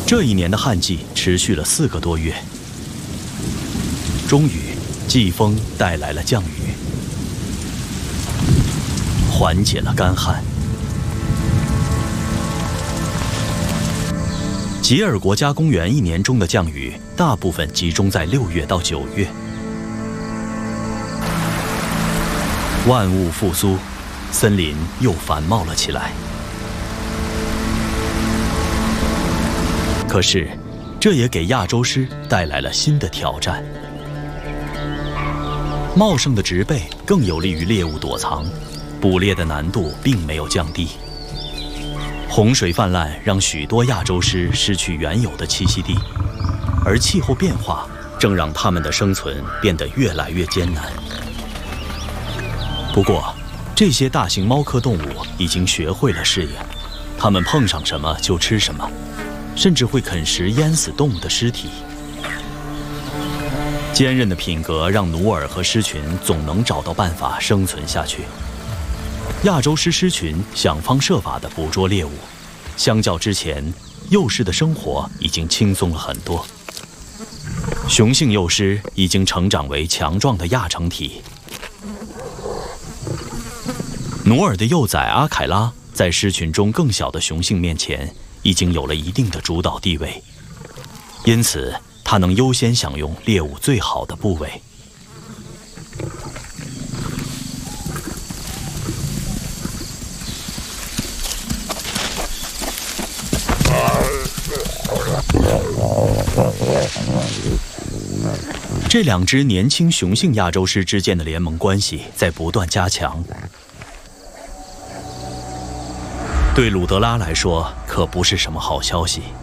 这一年的旱季持续了4个多月，终于，季风带来了降雨，缓解了干旱。吉尔国家公园1年中的降雨，大部分集中在6月到9月。万物复苏，森林又繁茂了起来。可是，这也给亚洲狮带来了新的挑战。茂盛的植被更有利于猎物躲藏，捕猎的难度并没有降低。洪水泛滥让许多亚洲狮失去原有的栖息地，而气候变化正让它们的生存变得越来越艰难。不过，这些大型猫科动物已经学会了适应，它们碰上什么就吃什么，甚至会啃食淹死动物的尸体。坚韧的品格让努尔和狮群总能找到办法生存下去。亚洲狮狮群想方设法地捕捉猎物，相较之前，幼狮的生活已经轻松了很多。雄性幼狮已经成长为强壮的亚成体。努尔的幼崽阿凯拉在狮群中更小的雄性面前已经有了一定的主导地位，因此它能优先享用猎物最好的部位。这2只年轻雄性亚洲狮之间的联盟关系在不断加强。对鲁德拉来说，可不是什么好消息。